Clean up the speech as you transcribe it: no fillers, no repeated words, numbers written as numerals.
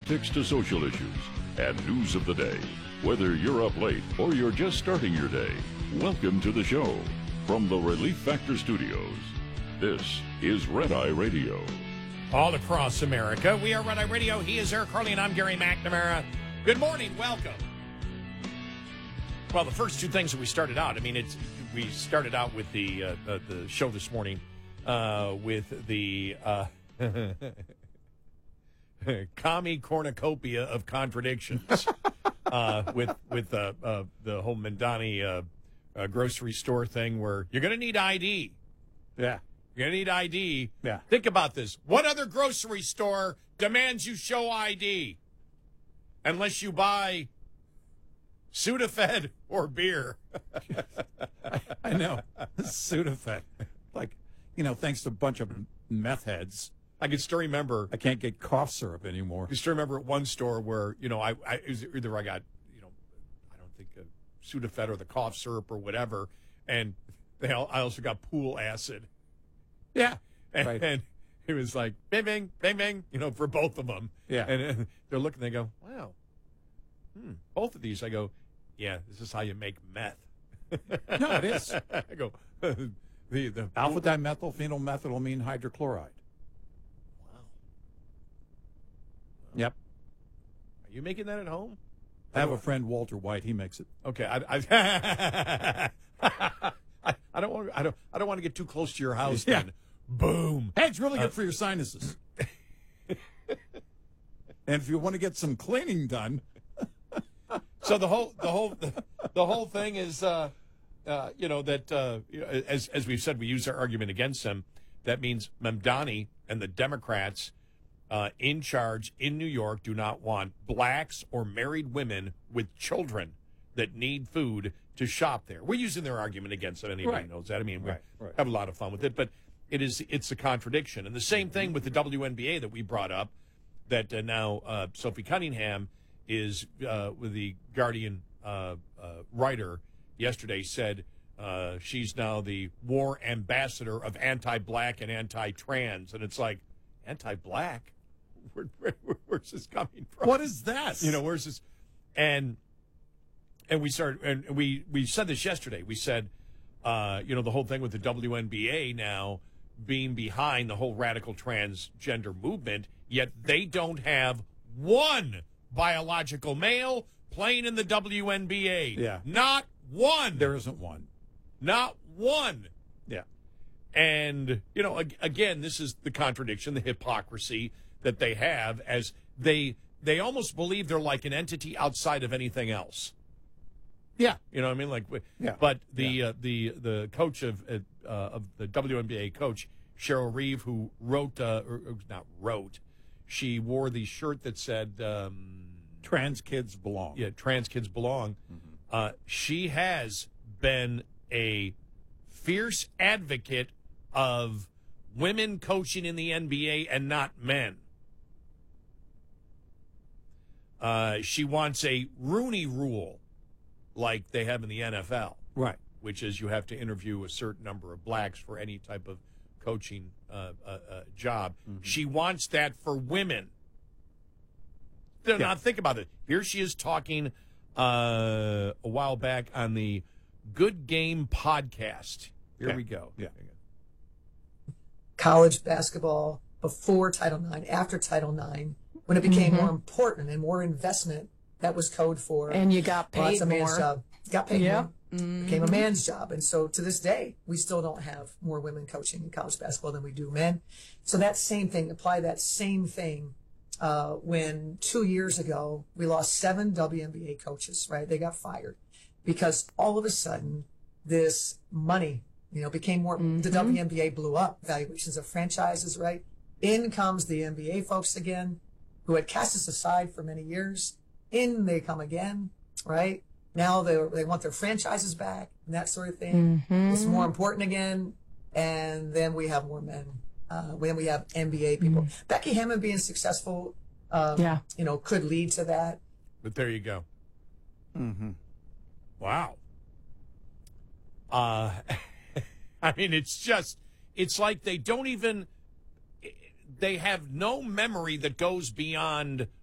politics to social issues and news of the day. Whether you're up late or you're just starting your day, welcome to the show. From the Relief Factor Studios, this is Red Eye Radio. All across America, we are Red Eye Radio. He is Eric Harley, and I'm Gary McNamara. Good morning. Welcome. Well, the first two things that we started out, we started out with the show this morning with the commie cornucopia of contradictions with the whole Mamdani grocery store thing where you're going to need ID. Yeah. You're going to need ID. Yeah. Think about this. What other grocery store demands you show ID? Unless you buy Sudafed or beer. I know. Sudafed. Like, thanks to a bunch of meth heads, I can still remember. I can't get cough syrup anymore. I can still remember at one store where, I either I got, I don't think Sudafed or the cough syrup or whatever, and I also got pool acid. Yeah. And, right. and it was like, bing, bing, bing, bing, for both of them. Yeah. And they're looking, they go, wow, both of these. I go, yeah, this is how you make meth. No, it is. I go, the alpha dimethylphenylmethylamine hydrochloride. Wow. Yep. Are you making that at home? I have a friend, Walter White. He makes it. Okay. I don't want to get too close to your house. Yeah. Then. Boom. Hey, it's really good for your sinuses. And if you want to get some cleaning done. So the whole thing is, that as we've said, we use our argument against them. That means Mamdani and the Democrats in charge in New York do not want blacks or married women with children that need food to shop there. We're using their argument against them. Anybody knows that. We have a lot of fun with it, but it's a contradiction. And the same thing with the WNBA that we brought up, that now Sophie Cunningham is with the Guardian writer yesterday said she's now the war ambassador of anti-black and anti-trans. And it's like, anti-black? Where's this coming from? What is that? Where's this? And we started, and we said this yesterday. We said, the whole thing with the WNBA now being behind the whole radical transgender movement, yet they don't have one biological male playing in the WNBA. Yeah. Not one. There isn't one. Not one. Yeah. And, again, this is the contradiction, the hypocrisy that they have, as they almost believe they're like an entity outside of anything else. Yeah. You know what I mean? Yeah. But the coach of the WNBA coach, Cheryl Reeve, who she wore the shirt that said trans kids belong. Yeah, trans kids belong. Mm-hmm. She has been a fierce advocate of women coaching in the NBA and not men. She wants a Rooney Rule like they have in the NFL. Right. Which is you have to interview a certain number of blacks for any type of coaching job. Mm-hmm. She wants that for women. Now, think about it. Here she is talking a while back on the Good Game podcast. Here we go. Yeah. College basketball before Title IX, after Title IX, when it became more important and more investment, that was code for. And you got paid lots of more. man's job. Got paid more. Mm-hmm. Became a man's job. And so to this day, we still don't have more women coaching in college basketball than we do men. So that same thing, apply that same thing when 2 years ago, we lost 7 WNBA coaches, right? They got fired because all of a sudden this money, became more, the WNBA blew up, valuations of franchises, right? In comes the NBA folks again, who had cast us aside for many years. In they come again, right? Now they want their franchises back and that sort of thing. Mm-hmm. It's more important again. And then we have more men. When we have NBA people. Mm-hmm. Becky Hammond being successful, could lead to that. But there you go. Mm-hmm. Wow. It's like they have no memory that goes beyond